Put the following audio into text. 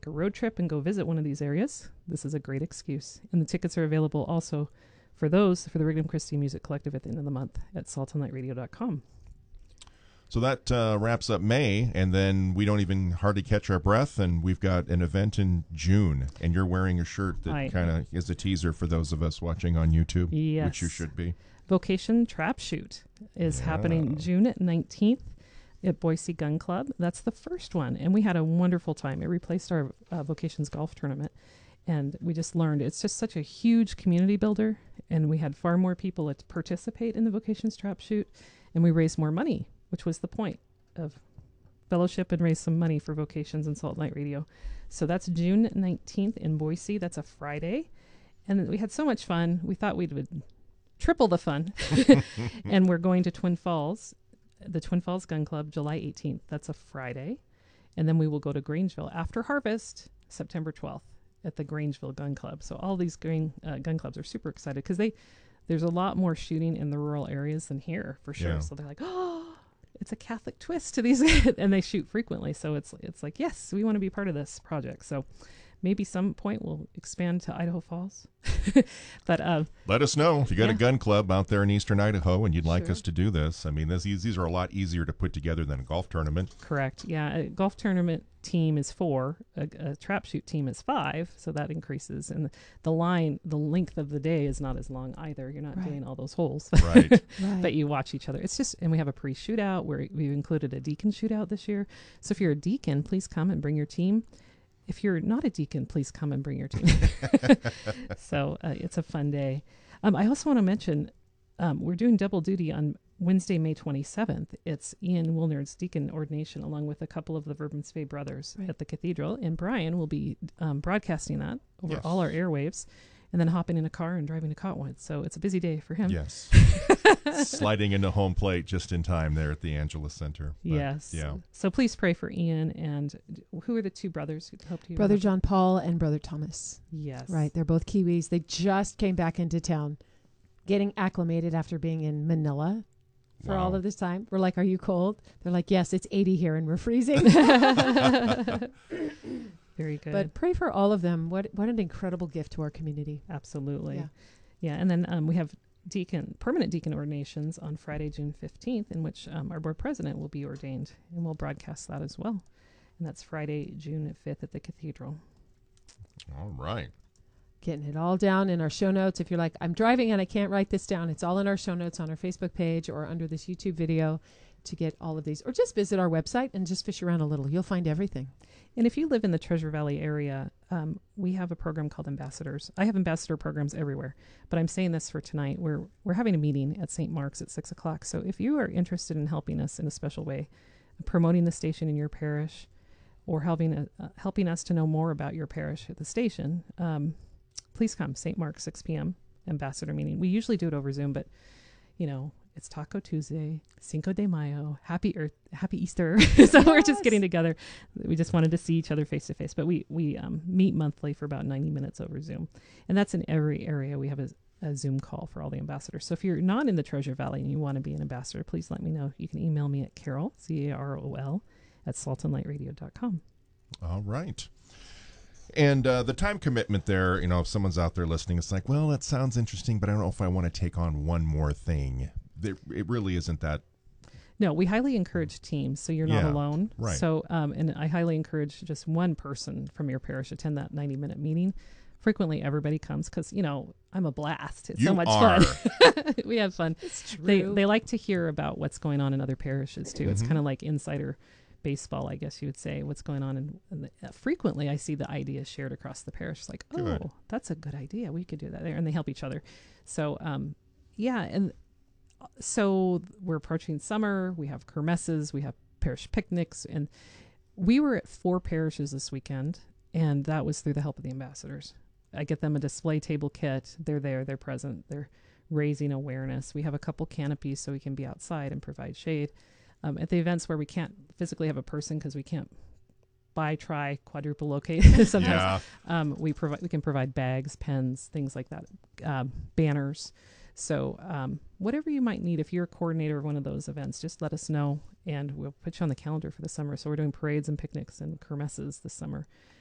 take a road trip and go visit one of these areas, this is a great excuse. And the tickets are available also for the Regnum Christi Music Collective at the end of the month at saltandlightradio.com. So that wraps up May, and then we don't even hardly catch our breath, and we've got an event in June, and you're wearing a shirt that kind of is a teaser for those of us watching on YouTube, yes. Which you should be. Vocation Trap Shoot is happening June 19th at Boise Gun Club. That's the first one, and we had a wonderful time. It replaced our Vocations golf tournament, and we just learned it's just such a huge community builder, and we had far more people to participate in the Vocations Trap Shoot, and we raised more money, which was the point of fellowship, and raise some money for Vocations and Salt and Light Radio. So that's June 19th in Boise. That's a Friday. And we had so much fun. We thought we would triple the fun. And we're going to Twin Falls, the Twin Falls Gun Club, July 18th. That's a Friday. And then we will go to Grangeville after harvest, September 12th at the Grangeville Gun Club. So all these gun clubs are super excited because there's a lot more shooting in the rural areas than here, for sure. Yeah. So they're like, oh, it's a Catholic twist to these, and they shoot frequently. So it's like, yes, we want to be part of this project. So maybe some point we'll expand to Idaho Falls. But let us know if you got a gun club out there in eastern Idaho and you'd like us to do this. I mean, these are a lot easier to put together than a golf tournament. Correct. Yeah, a golf tournament team is 4, a trap shoot team is 5, so that increases, and the length of the day is not as long either. You're not doing all those holes, right? But you watch each other. It's just, and we have a pre-shootout where we've included a deacon shootout this year. So if you're a deacon, please come and bring your team. If you're not a deacon, please come and bring your team. So it's a fun day. I also want to mention we're doing double duty on Wednesday, May 27th. It's Ian Wilnard's deacon ordination along with a couple of the Verbandsvey brothers at the cathedral. And Brian will be broadcasting that over all our airwaves and then hopping in a car and driving to Cottonwood. So it's a busy day for him. Yes. Sliding into home plate just in time there at the Angelus Center. But, yes. Yeah. So please pray for Ian. And who are the 2 brothers who helped you? Brother John Paul and Brother Thomas. Yes. Right. They're both Kiwis. They just came back into town, getting acclimated after being in Manila for all of this time. We're like, are you cold? They're like, yes, it's 80 here and we're freezing. Very good. But pray for all of them. What an incredible gift to our community. Absolutely. Yeah. And then we have permanent deacon ordinations on Friday, June 15th, in which our board president will be ordained, and we'll broadcast that as well. And that's Friday, June 5th at the cathedral. All right. Getting it all down in our show notes. If you're like, I'm driving and I can't write this down, it's all in our show notes on our Facebook page or under this YouTube video to get all of these. Or just visit our website and just fish around a little. You'll find everything. And if you live in the Treasure Valley area, we have a program called Ambassadors. I have ambassador programs everywhere, but I'm saying this for tonight. We're having a meeting at St. Mark's at 6 o'clock. So if you are interested in helping us in a special way, promoting the station in your parish, or helping us to know more about your parish at the station, please come. St. Mark's, 6 p.m. ambassador meeting. We usually do it over Zoom, but it's Taco Tuesday, Cinco de Mayo, Happy Easter. So we're just getting together. We just wanted to see each other face to face, but we meet monthly for about 90 minutes over Zoom. And that's in every area. We have a Zoom call for all the ambassadors. So if you're not in the Treasure Valley and you want to be an ambassador, please let me know. You can email me at Carol, Carol, at saltandlightradio.com. All right. And the time commitment there, if someone's out there listening, it's like, well, that sounds interesting, but I don't know if I want to take on one more thing. It really isn't that. No, we highly encourage teams, so you're not alone. Right. So, and I highly encourage just one person from your parish attend that 90-minute meeting. Frequently, everybody comes because, I'm a blast. It's so much fun. We have fun. It's true. They like to hear about what's going on in other parishes, too. Mm-hmm. It's kind of like insider baseball, I guess you would say, what's going on. And frequently, I see the ideas shared across the parish. It's like, oh, that's a good idea. We could do that there. And they help each other. So, and so we're approaching summer. We have kermesses. We have parish picnics. And we were at 4 parishes this weekend, and that was through the help of the ambassadors. I get them a display table kit. They're there. They're present. They're raising awareness. We have a couple canopies so we can be outside and provide shade. At the events where we can't physically have a person because we can't quadruple locate sometimes, we can provide bags, pens, things like that, banners. So whatever you might need, if you're a coordinator of one of those events, just let us know, and we'll put you on the calendar for the summer. So we're doing parades and picnics and kermesses this summer.